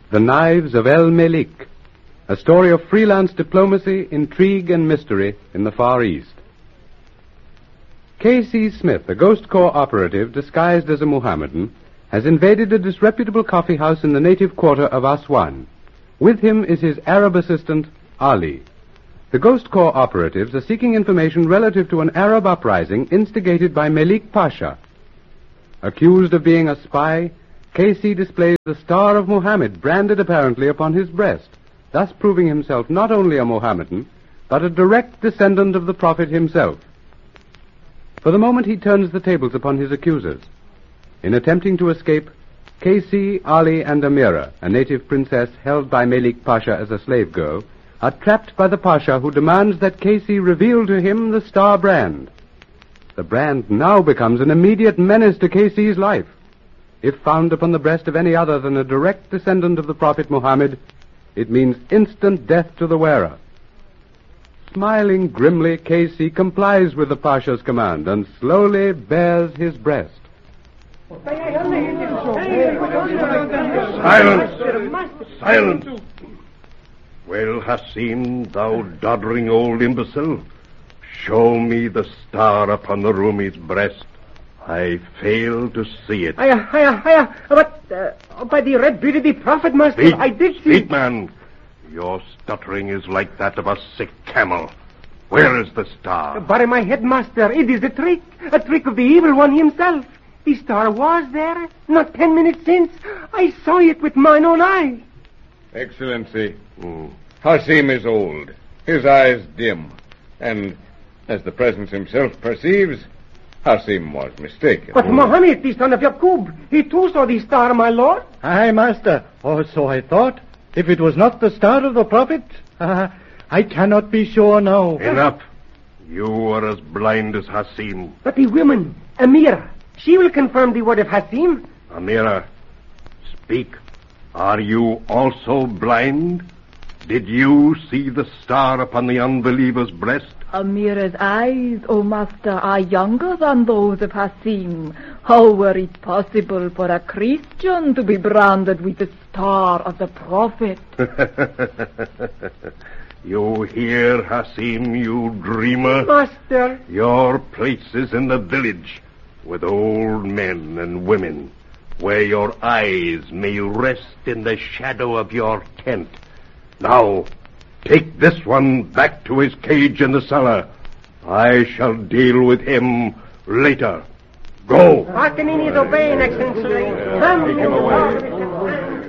The Knives of El Melik, a story of freelance diplomacy, intrigue, and mystery in the Far East. K.C. Smith, a Ghost Corps operative disguised as a Mohammedan, has invaded a disreputable coffee house in the native quarter of Aswan. With him is his Arab assistant, Ali. The Ghost Corps operatives are seeking information relative to an Arab uprising instigated by Melik Pasha. Accused of being a spy, K.C. displays the Star of Muhammad branded apparently upon his breast, thus proving himself not only a Mohammedan, but a direct descendant of the Prophet himself. For the moment he turns the tables upon his accusers. In attempting to escape, K.C., Ali, and Amira, a native princess held by Melik Pasha as a slave girl, are trapped by the Pasha, who demands that K.C. reveal to him the star brand. The brand now becomes an immediate menace to K.C.'s life. If found upon the breast of any other than a direct descendant of the Prophet Muhammad, it means instant death to the wearer. Smiling grimly, K.C. complies with the Pasha's command and slowly bares his breast. Silence! Silence! Well, Hassim, thou doddering old imbecile, show me the star upon the Rumi's breast. I fail to see it. But by the red beard of the Prophet, Master, I did see... Speak, man. Your stuttering is like that of a sick camel. Where is the star? By my head, Master, it is a trick of the evil one himself. The star was there, not 10 minutes since. I saw it with mine own eye. Excellency, Hassim is old, his eyes dim, and, as the Presence himself perceives, Hassim was mistaken. But Mohammed, the son of Yaqub, he too saw the star, my lord. Aye, Master. Oh, so I thought. If it was not the star of the Prophet, I cannot be sure now. Enough. You are as blind as Hassim. But the woman, Amira, she will confirm the word of Hassim. Amira, speak. Are you also blind? Did you see the star upon the unbeliever's breast? Amira's eyes, O Master, are younger than those of Hassim. How were it possible for a Christian to be branded with the star of the Prophet? You hear, Hassim, you dreamer? Master. Your place is in the village, with old men and women, where your eyes may rest in the shadow of your tent. Now, take this one back to his cage in the cellar. I shall deal with him later. Go. Hearkening is obeying, Excellency. Take him away.